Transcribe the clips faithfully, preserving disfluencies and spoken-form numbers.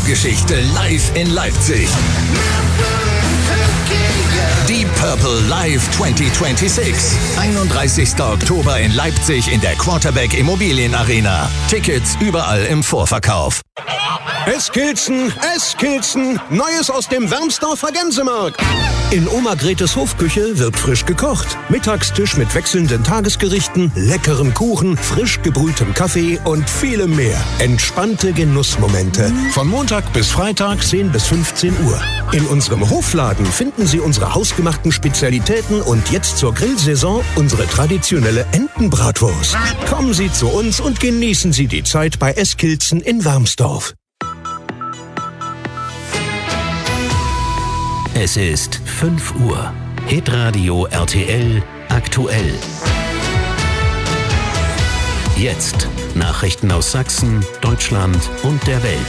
Popgeschichte live in Leipzig. Die Purple Live zwanzig sechsundzwanzig. einunddreißigster Oktober in Leipzig in der Quarterback Immobilien Arena. Tickets überall im Vorverkauf. Eskilzen, Eskilzen, Neues aus dem Wermsdorfer Gänsemarkt. In Oma Gretes Hofküche wird frisch gekocht. Mittagstisch mit wechselnden Tagesgerichten, leckerem Kuchen, frisch gebrühtem Kaffee und vielem mehr. Entspannte Genussmomente. Von Montag bis Freitag zehn bis fünfzehn Uhr. In unserem Hofladen finden Sie unsere hausgemachten Spezialitäten und jetzt zur Grillsaison unsere traditionelle Entenbratwurst. Kommen Sie zu uns und genießen Sie die Zeit bei Eskilzen in Wermsdorf. Es ist fünf Uhr. Hitradio R T L aktuell. Jetzt Nachrichten aus Sachsen, Deutschland und der Welt.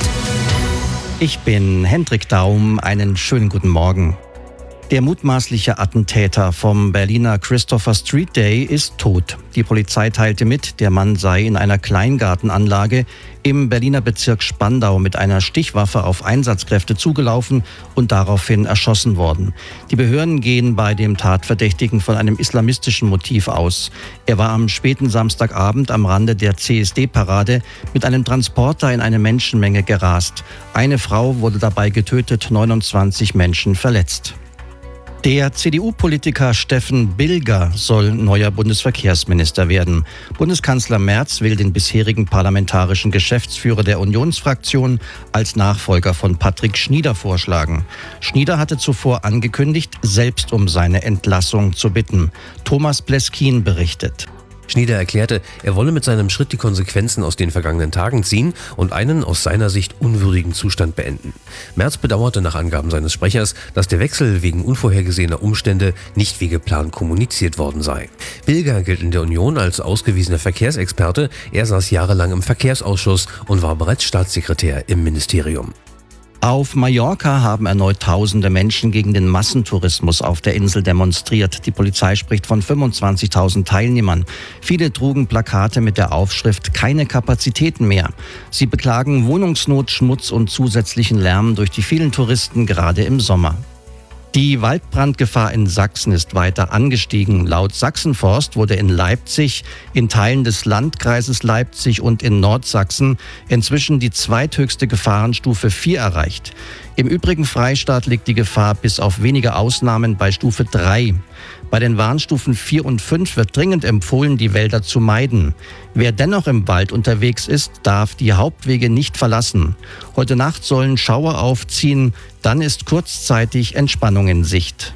Ich bin Hendrik Daum. Einen schönen guten Morgen. Der mutmaßliche Attentäter vom Berliner Christopher Street Day ist tot. Die Polizei teilte mit, der Mann sei in einer Kleingartenanlage im Berliner Bezirk Spandau mit einer Stichwaffe auf Einsatzkräfte zugelaufen und daraufhin erschossen worden. Die Behörden gehen bei dem Tatverdächtigen von einem islamistischen Motiv aus. Er war am späten Samstagabend am Rande der C S D-Parade mit einem Transporter in eine Menschenmenge gerast. Eine Frau wurde dabei getötet, neunundzwanzig Menschen verletzt. Der C D U-Politiker Steffen Bilger soll neuer Bundesverkehrsminister werden. Bundeskanzler Merz will den bisherigen parlamentarischen Geschäftsführer der Unionsfraktion als Nachfolger von Patrick Schnieder vorschlagen. Schnieder hatte zuvor angekündigt, selbst um seine Entlassung zu bitten. Thomas Pleskin berichtet. Schnieder erklärte, er wolle mit seinem Schritt die Konsequenzen aus den vergangenen Tagen ziehen und einen aus seiner Sicht unwürdigen Zustand beenden. Merz bedauerte nach Angaben seines Sprechers, dass der Wechsel wegen unvorhergesehener Umstände nicht wie geplant kommuniziert worden sei. Bilger gilt in der Union als ausgewiesener Verkehrsexperte. Er saß jahrelang im Verkehrsausschuss und war bereits Staatssekretär im Ministerium. Auf Mallorca haben erneut tausende Menschen gegen den Massentourismus auf der Insel demonstriert. Die Polizei spricht von fünfundzwanzigtausend Teilnehmern. Viele trugen Plakate mit der Aufschrift „Keine Kapazitäten mehr". Sie beklagen Wohnungsnot, Schmutz und zusätzlichen Lärm durch die vielen Touristen, gerade im Sommer. Die Waldbrandgefahr in Sachsen ist weiter angestiegen. Laut Sachsenforst wurde in Leipzig, in Teilen des Landkreises Leipzig und in Nordsachsen inzwischen die zweithöchste Gefahrenstufe vier erreicht. Im übrigen Freistaat liegt die Gefahr bis auf wenige Ausnahmen bei Stufe drei. Bei den Warnstufen vier und fünf wird dringend empfohlen, die Wälder zu meiden. Wer dennoch im Wald unterwegs ist, darf die Hauptwege nicht verlassen. Heute Nacht sollen Schauer aufziehen, dann ist kurzzeitig Entspannung in Sicht.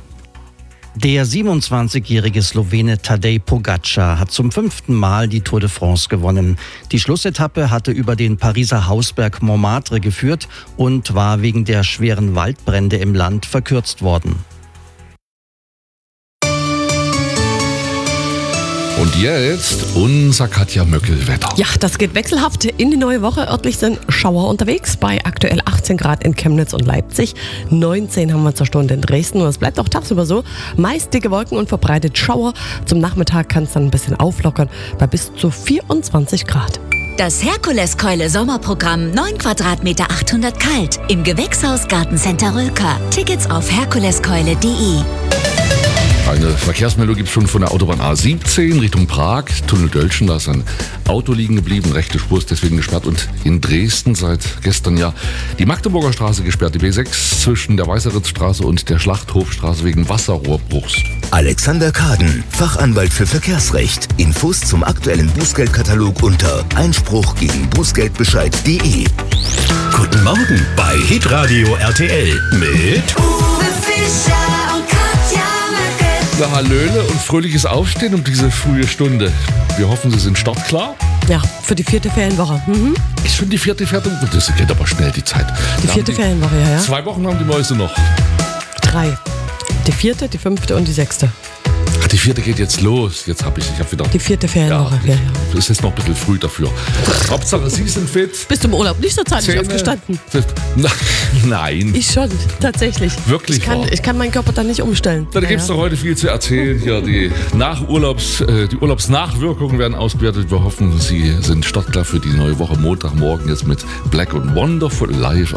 Der siebenundzwanzigjährige Slowene Tadej Pogačar hat zum fünften Mal die Tour de France gewonnen. Die Schlussetappe hatte über den Pariser Hausberg Montmartre geführt und war wegen der schweren Waldbrände im Land verkürzt worden. Und jetzt unser Katja Möckel-Wetter. Ja, das geht wechselhaft in die neue Woche. Örtlich sind Schauer unterwegs bei aktuell achtzehn Grad in Chemnitz und Leipzig. neunzehn haben wir zur Stunde in Dresden und es bleibt auch tagsüber so. Meist dicke Wolken und verbreitet Schauer. Zum Nachmittag kann es dann ein bisschen auflockern bei bis zu vierundzwanzig Grad. Das Herkuleskeule Sommerprogramm neun Quadratmeter achthundert kalt im Gewächshaus Gartencenter Röker. Tickets auf herkuleskeule punkt de. Eine Verkehrsmeldung gibt es schon von der Autobahn A siebzehn Richtung Prag, Tunnel Dölschen. Da ist ein Auto liegen geblieben, rechte Spur ist deswegen gesperrt. Und in Dresden seit gestern ja die Magdeburger Straße gesperrt, die B sechs zwischen der Weißeritzstraße und der Schlachthofstraße wegen Wasserrohrbruchs. Alexander Kaden, Fachanwalt für Verkehrsrecht. Infos zum aktuellen Bußgeldkatalog unter einspruch gegen bußgeldbescheid punkt de. Guten Morgen bei Hitradio R T L mit Uwe Fischer und Katja Möckel. Na, Hallöle und fröhliches Aufstehen um diese frühe Stunde. Wir hoffen, Sie sind startklar. Ja, für die vierte Ferienwoche. Mhm. Ist schon die vierte Ferienwoche? Das geht aber schnell, die Zeit. Die Da vierte haben die, Ferienwoche, ja, ja. Zwei Wochen haben die Mäuse noch. Drei. Die vierte, die fünfte und die sechste. Ach, die vierte geht jetzt los. Jetzt habe ich, ich habe wieder... Die vierte Ferienwoche, ja, ja. Das ist jetzt noch ein bisschen früh dafür. Hauptsache, Sie sind fit. Bist du im Urlaub nicht so zeitig Zähne. aufgestanden? Nein. Ich schon, tatsächlich. Wirklich Ich kann, wahr? ich kann meinen Körper dann nicht umstellen. Da gibt es Ja, doch heute viel zu erzählen. Hier die Nachurlaubs, äh, die Urlaubsnachwirkungen werden ausgewertet. Wir hoffen, Sie sind startklar für die neue Woche. Montagmorgen jetzt mit Black und Wonderful live